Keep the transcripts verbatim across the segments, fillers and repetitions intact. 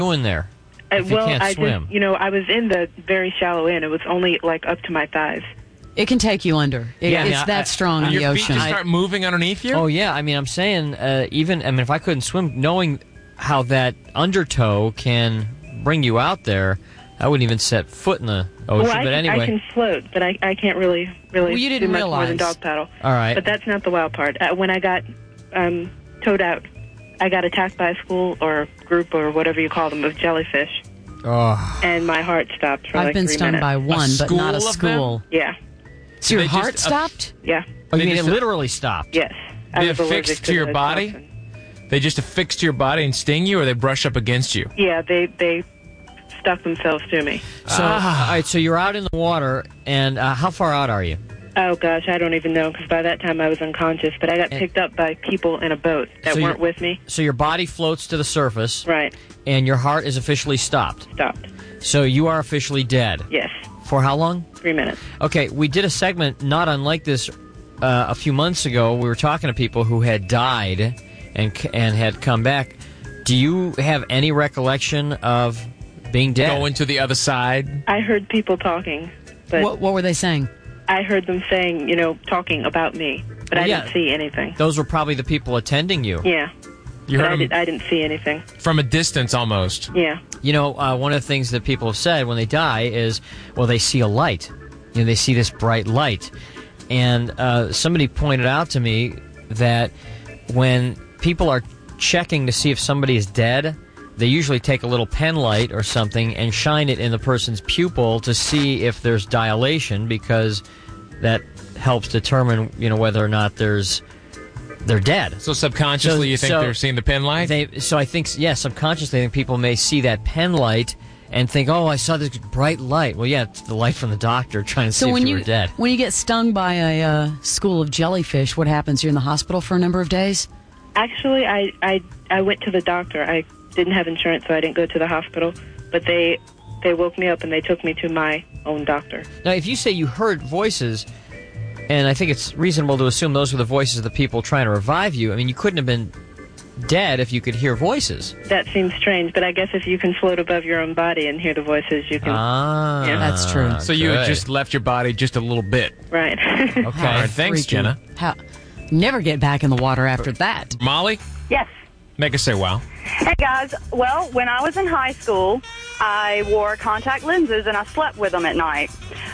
doing there? Uh, If you well, can't I swim. just, you know, I was in the very shallow end. It was only like up to my thighs. It can take you under. It, Yeah, it's yeah, that I- strong in the Your feet ocean. just start moving underneath you? Oh, yeah. I mean, I'm saying, uh, even, I mean, if I couldn't swim, knowing how that undertow can bring you out there, I wouldn't even set foot in the ocean. well, I, but can, anyway. I can float, but I, I can't really, really Well, you do didn't much more than realize. dog paddle. All right. But that's not the wild part. Uh, when I got um, towed out, I got attacked by a school or group or whatever you call them of jellyfish, Oh. and my heart stopped for I've like been three stung minutes. by one, but school not a of them? school. Yeah, So your they heart just, uh, stopped? yeah, Oh, you They mean it just- literally stopped? yes. I They was allergic affixed to to your the body? toxin. They just affix to your body and sting you, or they brush up against you? Yeah, they they stuck themselves to me. So, Ah. all right, so you're out in the water, and uh, how far out are you? Oh gosh, I don't even know because by that time I was unconscious. But I got And- picked up by people in a boat that So weren't you're- with me. So your body floats to the surface, Right, and your heart is officially stopped. stopped. So you are officially dead. Yes, For how long? three minutes. Okay, we did a segment not unlike this uh, a few months ago. We were talking to people who had died and c- and had come back. Do you have any recollection of being dead? Going to the other side? I heard people talking, but What, what were they saying? I heard them saying, you know, talking about me, but Well, I yeah. didn't see anything. Those were probably the people attending you. Yeah, You but heard I, them did, I didn't see anything. from a distance almost. Yeah, You know, uh, one of the things that people have said when they die is, well, they see a light. You know, they see this bright light. And uh, somebody pointed out to me that when people are checking to see if somebody is dead, they usually take a little pen light or something and shine it in the person's pupil to see if there's dilation, because that helps determine, you know, whether or not there's they're dead. So subconsciously So- you think so they're seeing the pen light? They, so I think, yeah, subconsciously, I think people may see that pen light and think, oh, I saw this bright light. Well, yeah, it's the light from the doctor trying to So see when if you you were dead. when you get stung by a uh, school of jellyfish, what happens? You're in the hospital for a number of days? actually, I, I I went to the doctor. I didn't have insurance, so I didn't go to the hospital. But they they woke me up and they took me to my own doctor. Now, if you say you heard voices, and I think it's reasonable to assume those were the voices of the people trying to revive you, I mean, you couldn't have been dead if you could hear voices. That seems strange, but I guess if you can float above your own body and hear the voices, you can. Ah, Yeah. That's true. So you had good. just left your body just a little bit. Right. Okay. All right, thanks, Freaky. Jenna. How, never get back in the water after that. Molly, Yes. make us say wow. Hey, guys. Well, when I was in high school, I wore contact lenses and I slept with them at night.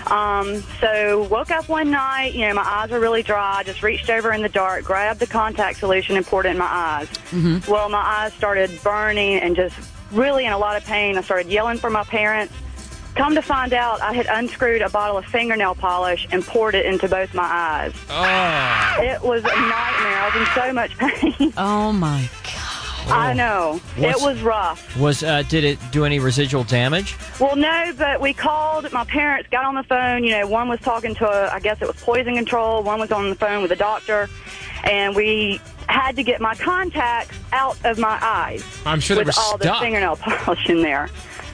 Um, so woke up one night, you know, my eyes were really dry. I just reached over in the dark, grabbed the contact solution and poured it in my eyes. Mm-hmm. Well, my eyes started burning and just really in a lot of pain. I started yelling for my parents. Come to find out, I had unscrewed a bottle of fingernail polish and poured it into both my eyes. Oh. It was a nightmare. I was in so much pain. Oh my God. I know. What's- It was rough. Was uh, did it do any residual damage? Well, no, but we called. My parents got on the phone. You know, one was talking to, a, I guess it was poison control. One was on the phone with a doctor. And we had to get my contacts out of my eyes. I'm sure they with were all stuck. the fingernail polish in there.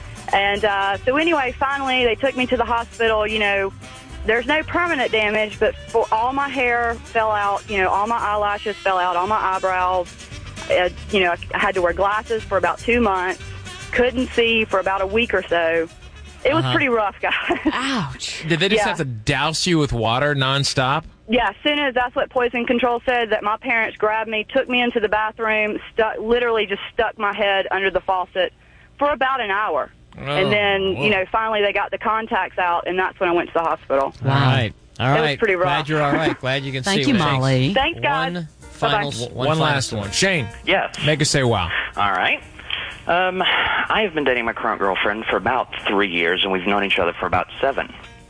And uh, so anyway, finally, they took me to the hospital. You know, there's no permanent damage, but for all my hair fell out. You know, all my eyelashes fell out, all my eyebrows. Uh, you know, I had to wear glasses for about two months. Couldn't see for about a week or so. It was Uh-huh. pretty rough, guys. Ouch. Did they just Yeah. have to douse you with water nonstop? Yeah, as soon as that's what poison control said, that my parents grabbed me, took me into the bathroom, stuck, literally just stuck my head under the faucet for about an hour. and then, whoa. you know, finally they got the contacts out, and that's when I went to the hospital. All right. All It was right. pretty rough. Glad you're all right. Glad you can Thank see. you, what it takes. Molly. Thanks, guys. One final, Bye-bye. one, One final last story. one. Shane, Yes. make us say wow. All right. Um, I have been dating my current girlfriend for about three years, and we've known each other for about seven.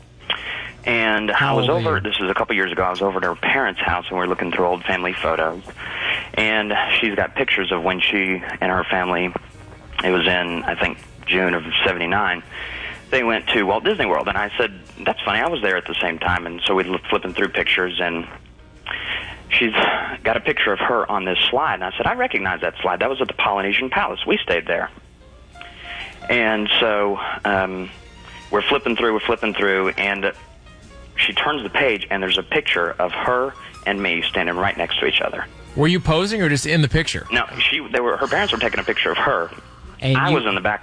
And How I was old were over, you? this was a couple years ago, I was over at her parents' house, and we were looking through old family photos. And she's got pictures of when she and her family, it was in, I think, June of seventy-nine, they went to Walt Disney World. And I said, that's funny, I was there at the same time. And so we were flipping through pictures, and she's got a picture of her on this slide. And I said, I recognize that slide. That was at the Polynesian Palace. We stayed there. And so um, we're flipping through, we're flipping through, and she turns the page, and there's a picture of her and me standing right next to each other. Were you posing or just in the picture? No, she. They were. Her parents were taking a picture of her. And I you- was in the background.